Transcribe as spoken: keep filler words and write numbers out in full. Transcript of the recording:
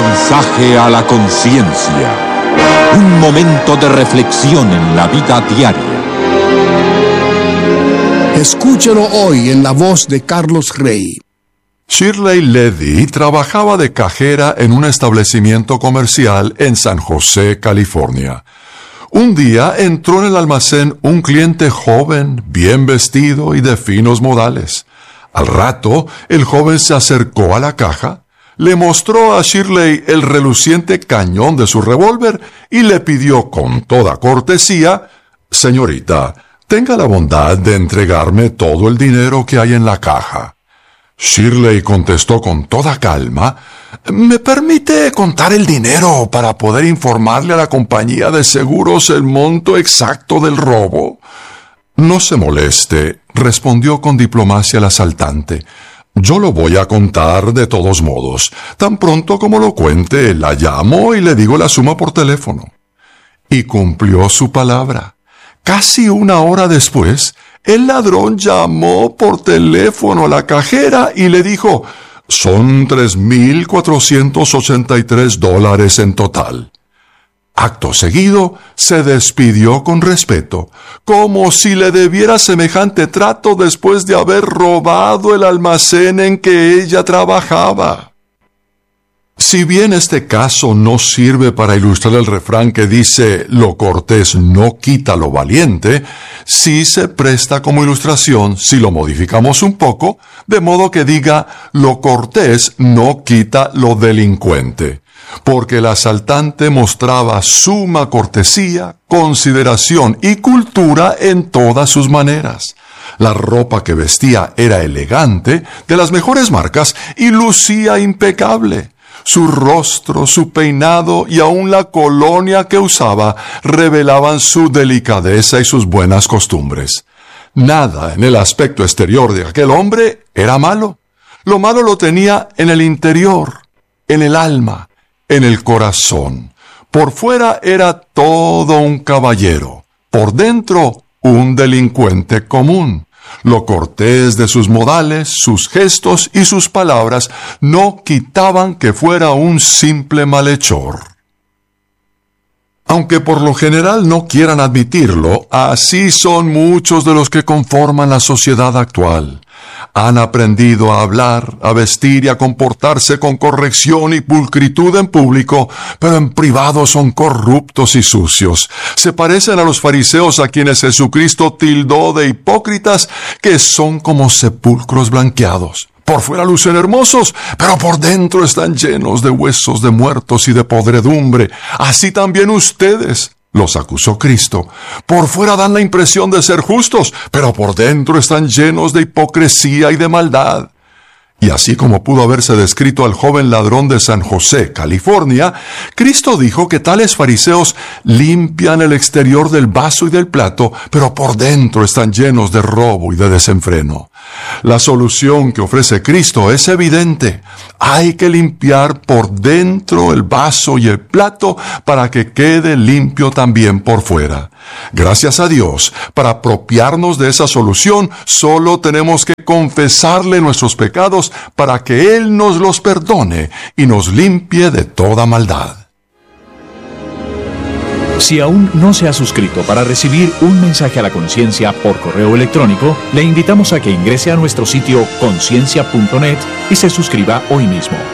mensaje a la conciencia. Un momento de reflexión en la vida diaria. Escúchelo hoy en la voz de Carlos Rey. Shirley Levy trabajaba de cajera en un establecimiento comercial en San José, California. Un día entró en el almacén un cliente joven, bien vestido y de finos modales. Al rato, el joven se acercó a la caja, le mostró a Shirley el reluciente cañón de su revólver y le pidió con toda cortesía: «Señorita, tenga la bondad de entregarme todo el dinero que hay en la caja». Shirley contestó con toda calma: «¿Me permite contar el dinero para poder informarle a la compañía de seguros el monto exacto del robo?» «No se moleste», respondió con diplomacia el asaltante. «Yo lo voy a contar de todos modos. Tan pronto como lo cuente, la llamo y le digo la suma por teléfono». Y cumplió su palabra. Casi una hora después, el ladrón llamó por teléfono a la cajera y le dijo: «Son tres mil cuatrocientos ochenta y tres dólares en total». Acto seguido, se despidió con respeto, como si le debiera semejante trato después de haber robado el almacén en que ella trabajaba. Si bien este caso no sirve para ilustrar el refrán que dice «lo cortés no quita lo valiente», sí se presta como ilustración si lo modificamos un poco, de modo que diga «lo cortés no quita lo delincuente», porque el asaltante mostraba suma cortesía, consideración y cultura en todas sus maneras. La ropa que vestía era elegante, de las mejores marcas, y lucía impecable. Su rostro, su peinado y aun la colonia que usaba revelaban su delicadeza y sus buenas costumbres. Nada en el aspecto exterior de aquel hombre era malo. Lo malo lo tenía en el interior, en el alma, en el corazón. Por fuera era todo un caballero, por dentro un delincuente común. Lo cortés de sus modales, sus gestos y sus palabras no quitaban que fuera un simple malhechor. Aunque por lo general no quieran admitirlo, así son muchos de los que conforman la sociedad actual. Han aprendido a hablar, a vestir y a comportarse con corrección y pulcritud en público, pero en privado son corruptos y sucios. Se parecen a los fariseos a quienes Jesucristo tildó de hipócritas, que son como sepulcros blanqueados. Por fuera lucen hermosos, pero por dentro están llenos de huesos de muertos y de podredumbre. Así también ustedes, los acusó Cristo, por fuera dan la impresión de ser justos, pero por dentro están llenos de hipocresía y de maldad. Y así como pudo haberse descrito al joven ladrón de San José, California, Cristo dijo que tales fariseos limpian el exterior del vaso y del plato, pero por dentro están llenos de robo y de desenfreno. La solución que ofrece Cristo es evidente. Hay que limpiar por dentro el vaso y el plato para que quede limpio también por fuera. Gracias a Dios, para apropiarnos de esa solución, solo tenemos que confesarle nuestros pecados para que Él nos los perdone y nos limpie de toda maldad. Si aún no se ha suscrito para recibir un mensaje a la conciencia por correo electrónico, le invitamos a que ingrese a nuestro sitio conciencia punto net y se suscriba hoy mismo.